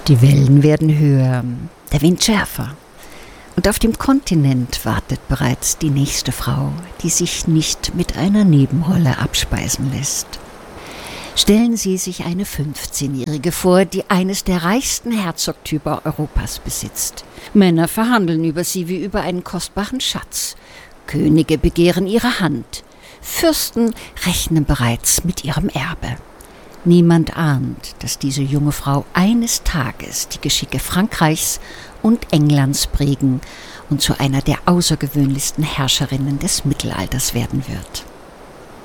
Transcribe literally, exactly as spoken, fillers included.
Die Wellen werden höher, der Wind schärfer. Und auf dem Kontinent wartet bereits die nächste Frau, die sich nicht mit einer Nebenrolle abspeisen lässt. Stellen Sie sich eine fünfzehnjährige vor, die eines der reichsten Herzogtümer Europas besitzt. Männer verhandeln über sie wie über einen kostbaren Schatz. Könige begehren ihre Hand. Fürsten rechnen bereits mit ihrem Erbe. Niemand ahnt, dass diese junge Frau eines Tages die Geschicke Frankreichs und Englands prägen und zu einer der außergewöhnlichsten Herrscherinnen des Mittelalters werden wird.